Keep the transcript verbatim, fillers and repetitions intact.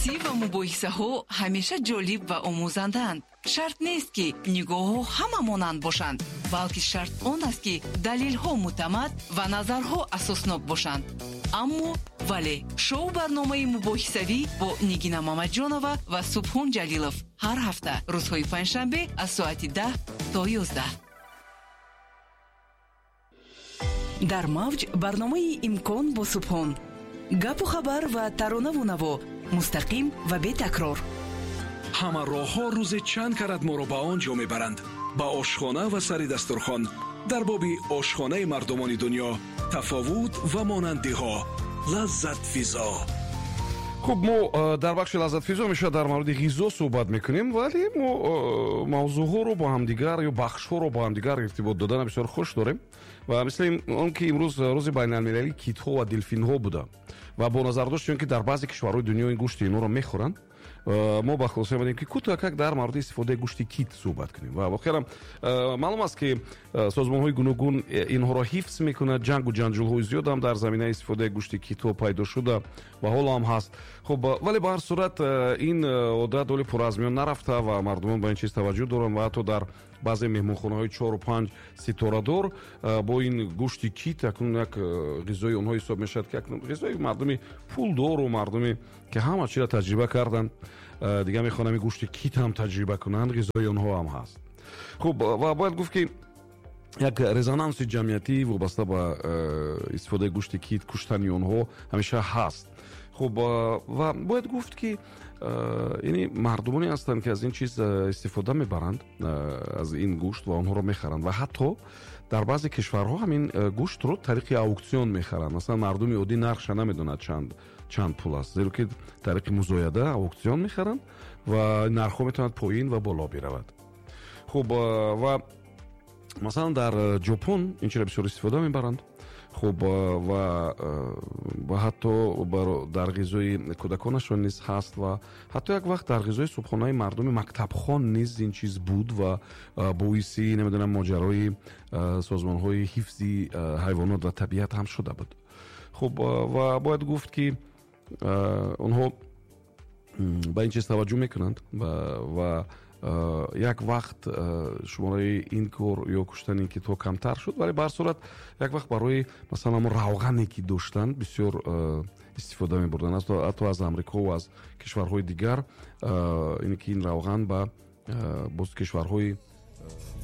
سی و مباحثه‌ها همیشه جالب و آموزندند. شرط نیست که نگاه‌ها همه مانند باشند، بلکه شرط آن است که دلیل‌ها معتمد و نظرها اساسناک باشند. اما ولی شو برنامه مباحثوی با نگینا مامدجانова و سبحان جلیلов هر هفته روزهای پنجشنبه از ساعت ده تا یازده. در موج برنامه امکان با سبحان، گپ و خبر و ترانه و نوا مستقیم و بی تکرار. همه راه ها روز چند کرد ما را به آنجا میبرند، به آشخانه و سر دسترخوان. در باب آشخانه مردمان دنیا، تفاوت و مانندی ها. لذت فیزا. خب ما در بخش لذت فیزا میشه در مورد غذا صحبت میکنیم، ولی ما موضوع ها رو با هم دیگر یا بخش ها رو با هم دیگر ارتباط دادن بسیار خوش داریم و مثل اون که امروز روز بین المللی کیت ها و دلفین ها بوده و با نظر داشتیم که در بعضی کشورهای دنیا این گوشت اینا رو میخورن، ما با خلاصه آمدیم که کوتاه در مورد استفاده گوشت کیت صحبت کنیم. و بخیرم معلوم است که سازمان های گوناگون اینها را حفظ میکنه. جنگ و جنجال های زیاد هم در زمینه استفاده گوشت کیت ها پیدا شده و حالا هم هست. خب ولی به هر صورت این عادت ولی پر از میان نرفته و مردمان به این چیز توجه دارن و حتی در بعضی مهمانخانه های چهار و پنج ستاره دار با این گوشت کیت اکنون یک غذای اونها حساب میشد که غذای مردمی پول دار و مردمی که همه چی را تجربه کردن دیگه میخوانم گوشت کیت هم تجربه کنن، غذای اونها هم هست. خب و باید گفت که یک رزونانس جمعیتی وابسته به استفاده گوشت کیت، کشتن اونها همیشه هست. خب و باید گفت که یعنی مردمانی هستند که از این چیز استفاده میبرند، از این گوشت و آنها رو میخرند و حتی در بعضی کشورها همین گوشت رو طریق اukسیون میخرند. مثلا مردم عادی نرخش نمیدونه چند چند پول است، زیرا که طریق مزایده اukسیون میخرند و نرخ میتواند پایین و بالا برود. خب و مثلا در ژاپن این چیز بسیار استفاده میبرند. خب و و حتی در غذای کودکانشون نیز هست و حتی یک وقت در غذای صبحانه مردم مکتبخوان نیز این چیز بود و باعثی نمیدونم ماجرای سازمان‌های حفظی حیوانات و طبیعت هم شده بود. خب و باید گفت که اونها به این چیز توجه میکنند و و یک وقت شماره این کار یا کشتن این کیت ها کمتر شد، ولی به هر صورت یک وقت برای مثلا ما روغنی که داشتن بسیار استفاده می بردن، حتی از امریکا و از کشورهای دیگر، این که این روغن به باز کشورهای